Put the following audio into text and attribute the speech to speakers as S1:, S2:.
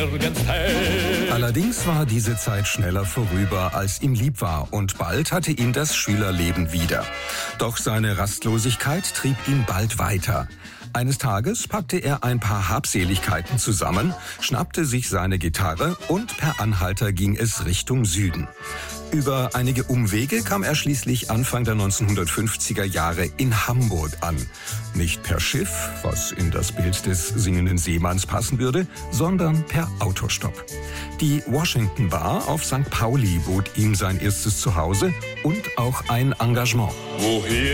S1: Allerdings war diese Zeit schneller vorüber, als ihm lieb war, und bald hatte ihn das Schülerleben wieder. Doch seine Rastlosigkeit trieb ihn bald weiter. Eines Tages packte er ein paar Habseligkeiten zusammen, schnappte sich seine Gitarre und per Anhalter ging es Richtung Süden. Über einige Umwege kam er schließlich Anfang der 1950er Jahre in Hamburg an. Nicht per Schiff, was in das Bild des singenden Seemanns passen würde, sondern per Autostopp. Die Washington Bar auf St. Pauli bot ihm sein erstes Zuhause und auch ein Engagement.
S2: Woher